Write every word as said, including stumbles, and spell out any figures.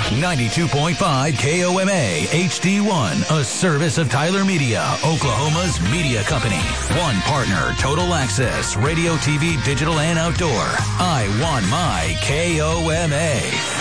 ninety-two point five K O M A H D one, a service of Tyler Media, Oklahoma's media company. One partner, Total Access, radio, T V, digital, and outdoor. I want my K O M A.